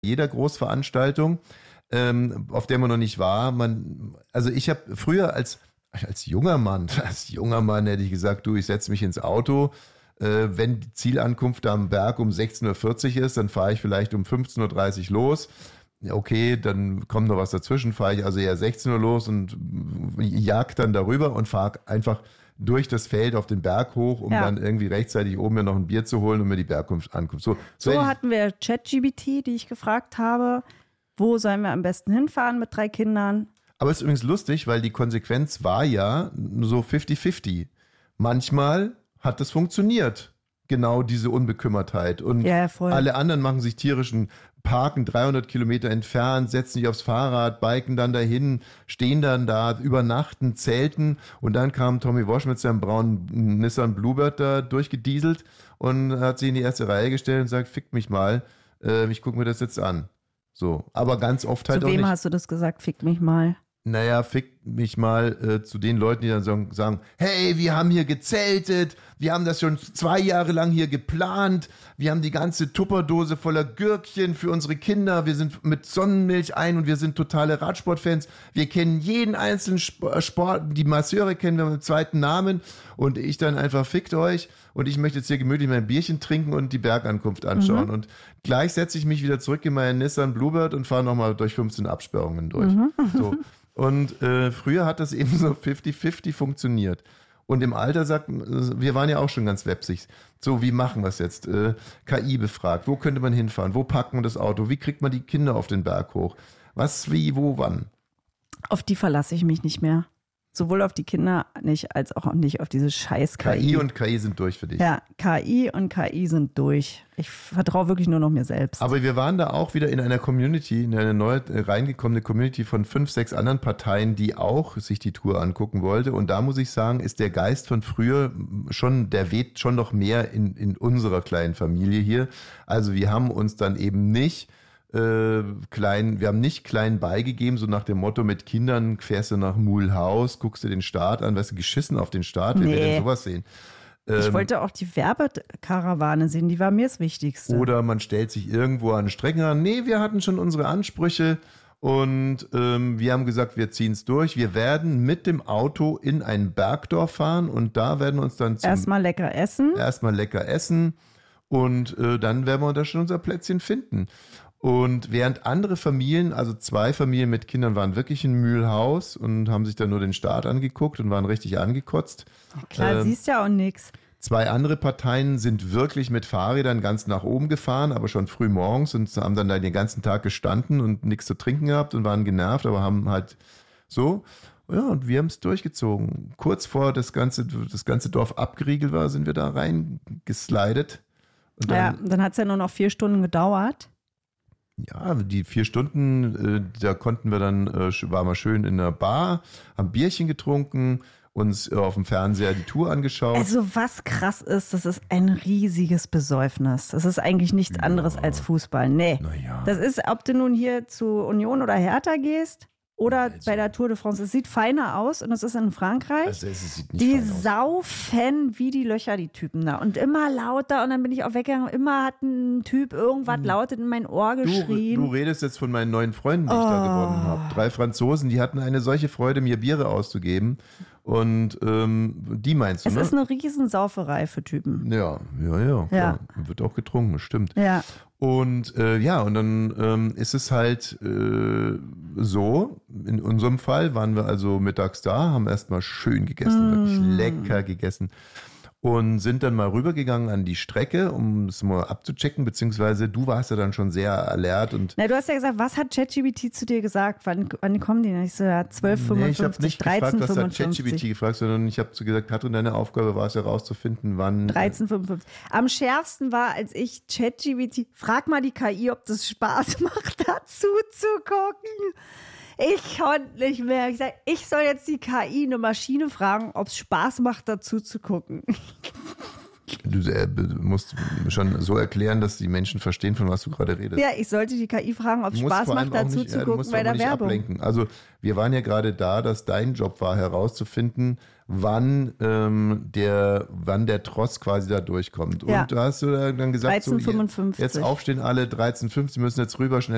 jeder Großveranstaltung, auf der man noch nicht war. Also ich habe früher als junger Mann hätte ich gesagt, du, ich setze mich ins Auto. Wenn die Zielankunft am Berg um 16.40 Uhr ist, dann fahre ich vielleicht um 15.30 Uhr los. Okay, dann kommt noch was dazwischen, fahre ich also eher 16 Uhr los und jag dann darüber und fahre einfach durch das Feld auf den Berg hoch, um dann irgendwie rechtzeitig oben mir noch ein Bier zu holen und mir die Bergankunft. So hatten wir ChatGPT, die ich gefragt habe, wo sollen wir am besten hinfahren mit 3 Kindern? Aber es ist übrigens lustig, weil die Konsequenz war ja so 50-50. Manchmal hat das funktioniert, genau diese Unbekümmertheit. Und alle anderen machen sich tierischen Parken 300 Kilometer entfernt, setzen sich aufs Fahrrad, biken dann dahin, stehen dann da, übernachten, zelten und dann kam Tommy Walsh mit seinem braunen Nissan Bluebird da durchgedieselt und hat sich in die erste Reihe gestellt und sagt, fickt mich mal, ich gucke mir das jetzt an. So, aber ganz oft halt auch nicht. Zu wem hast du das gesagt, fickt mich mal? Naja, fickt mich mal zu den Leuten, die dann sagen, hey, wir haben hier gezeltet, wir haben das schon 2 Jahre lang hier geplant, wir haben die ganze Tupperdose voller Gürkchen für unsere Kinder, wir sind mit Sonnenmilch ein und wir sind totale Radsportfans, wir kennen jeden einzelnen Sport, die Masseure kennen wir mit dem zweiten Namen und ich dann einfach, fickt euch und ich möchte jetzt hier gemütlich mein Bierchen trinken und die Bergankunft anschauen und gleich setze ich mich wieder zurück in meinen Nissan Bluebird und fahre nochmal durch 15 Absperrungen durch. So. Und früher hat das eben so 50-50 funktioniert. Und im Alter wir waren ja auch schon ganz websig. So, wie machen wir es jetzt? KI befragt, wo könnte man hinfahren? Wo parkt man das Auto? Wie kriegt man die Kinder auf den Berg hoch? Was, wie, wo, wann? Auf die verlasse ich mich nicht mehr. Sowohl auf die Kinder nicht, als auch nicht auf diese scheiß KI. KI und KI sind durch für dich. Ja, KI und KI sind durch. Ich vertraue wirklich nur noch mir selbst. Aber wir waren da auch wieder in einer Community, in eine neu reingekommene Community von 5, 6 anderen Parteien, die auch sich die Tour angucken wollte. Und da muss ich sagen, ist der Geist von früher der weht schon noch mehr in unserer kleinen Familie hier. Also wir haben uns dann eben nicht wir haben nicht klein beigegeben, so nach dem Motto, mit Kindern fährst du nach Mulhouse, guckst du den Start an, weißt du, geschissen auf den Start, wer will denn sowas sehen? Ich wollte auch die Werbekarawane sehen, die war mir das Wichtigste. Oder man stellt sich irgendwo an Strecken an. Nee, wir hatten schon unsere Ansprüche und wir haben gesagt, wir ziehen es durch. Wir werden mit dem Auto in ein Bergdorf fahren und da werden wir uns dann erstmal lecker essen und dann werden wir da schon unser Plätzchen finden. Und während andere Familien, also 2 Familien mit Kindern, waren wirklich in Mühlhaus und haben sich dann nur den Start angeguckt und waren richtig angekotzt. Klar, siehst ja auch nix. 2 andere Parteien sind wirklich mit Fahrrädern ganz nach oben gefahren, aber schon früh morgens und haben dann da den ganzen Tag gestanden und nichts zu trinken gehabt und waren genervt, aber haben halt so. Ja, und wir haben es durchgezogen. Kurz vor das ganze Dorf abgeriegelt war, sind wir da reingeslidet. Dann hat es ja nur noch 4 Stunden gedauert. Ja, die 4 Stunden, da konnten wir dann, waren wir schön in der Bar, haben Bierchen getrunken, uns auf dem Fernseher die Tour angeschaut. Also was krass ist, das ist ein riesiges Besäufnis. Das ist eigentlich nichts anderes als Fußball. Nee, das ist, ob du nun hier zu Union oder Hertha gehst oder bei der Tour de France. Es sieht feiner aus und es ist in Frankreich. Also es sieht nicht die fein aus. saufen wie die Löcher, die Typen da. Und immer lauter und dann bin ich auch weggegangen. Immer hat ein Typ irgendwas lautet in mein Ohr geschrien. Du redest jetzt von meinen neuen Freunden, die ich da gewonnen habe. 3 Franzosen, die hatten eine solche Freude, mir Biere auszugeben. Und die meinst du, ne? Es ist eine Riesensauferei für Typen. Ja. Klar. Wird auch getrunken, stimmt. Ja. Und und dann ist es halt so, in unserem Fall waren wir also mittags da, haben erstmal schön gegessen, wirklich lecker gegessen. Und sind dann mal rübergegangen an die Strecke, um es mal abzuchecken, beziehungsweise du warst ja dann schon sehr alert. Und du hast ja gesagt, was hat ChatGPT zu dir gesagt? Wann kommen die? Ich so, ja, 12,55, ich habe nicht gefragt, 13,55. was hat ChatGPT gefragt, sondern ich habe so gesagt, Katrin, deine Aufgabe war es herauszufinden, wann... 13,55. Am schärfsten war, als ich ChatGPT, frag mal die KI, ob das Spaß macht, dazu zu gucken. Ich konnte nicht mehr. Ich sage, ich soll jetzt die KI, eine Maschine, fragen, ob es Spaß macht, dazu zu gucken. Du musst schon so erklären, dass die Menschen verstehen, von was du gerade redest. Ja, ich sollte die KI fragen, ob es Spaß macht, dazu zu gucken bei der Werbung. Ablenken. Also wir waren ja gerade da, dass dein Job war, herauszufinden, wann der Tross quasi da durchkommt. Und da hast du dann gesagt, 13,55. Jetzt aufstehen alle, 13,50, müssen jetzt rüber, schnell